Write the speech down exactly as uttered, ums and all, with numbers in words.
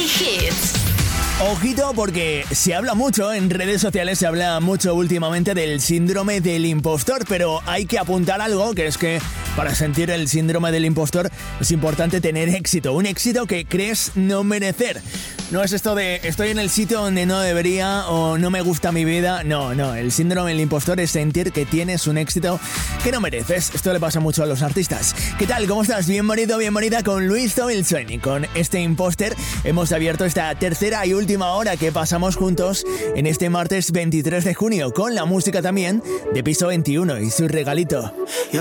Hits. Ojito, porque se habla mucho en redes sociales, se habla mucho últimamente del síndrome del impostor, pero hay que apuntar algo, que es que para sentir el síndrome del impostor es importante tener éxito, un éxito que crees no merecer. No es esto de estoy en el sitio donde no debería o no me gusta mi vida. No, no, el síndrome del impostor es sentir que tienes un éxito que no mereces. Esto le pasa mucho a los artistas. ¿Qué tal? ¿Cómo estás? Bienvenido, bienvenida con Luis Tomilson. Y con este imposter hemos abierto esta tercera y última hora que pasamos juntos en este martes veintitrés de junio con la música también de Piso veintiuno y su regalito.